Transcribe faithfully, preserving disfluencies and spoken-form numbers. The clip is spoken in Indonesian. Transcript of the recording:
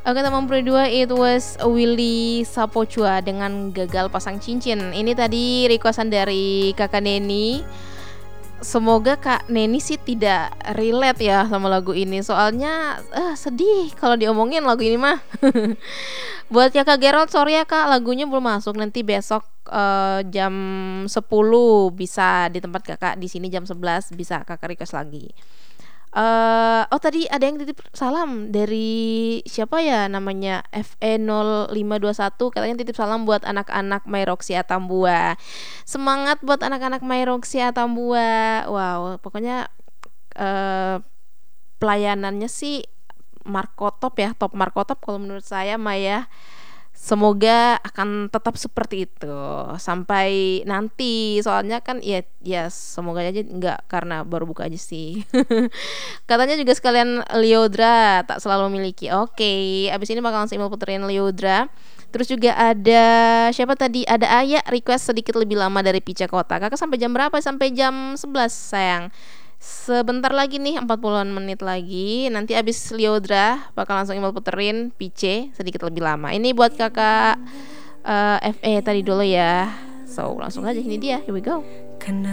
Oke, teman Pro dua, it was Willy Sapochua dengan Gagal Pasang Cincin. Ini tadi requestan dari Kakak Neni. Semoga Kak Neni sih tidak relate ya sama lagu ini. Soalnya eh, sedih kalau diomongin lagu ini mah. Buat Kakak Gerald, sorry ya Kak, lagunya belum masuk. Nanti besok eh, jam sepuluh bisa di tempat Kakak, di sini jam sebelas bisa Kakak request lagi. Eh, oh tadi ada yang titip salam dari siapa ya namanya, F E nol lima dua satu, katanya titip salam buat anak-anak Myroxy Atambua. Semangat buat anak-anak Myroxy Atambua. Wow, pokoknya eh, pelayanannya sih Markotop ya, top Markotop kalau menurut saya Maya. Semoga akan tetap seperti itu sampai nanti. Soalnya kan ya ya semoga aja enggak karena baru buka aja sih. Katanya juga sekalian Liodra tak selalu memiliki. Oke, abis ini bakal langsung email puterin Liodra. Terus juga ada siapa tadi? Ada Ayah request sedikit lebih lama dari Pica Kota. Kakak sampai jam berapa? Sampai jam sebelas sayang. Sebentar lagi nih, empat puluhan menit lagi. Nanti abis Liodra bakal langsung email puterin Pice sedikit lebih lama. Ini buat kakak uh, F E tadi dulu ya. So langsung aja, ini dia, here we go.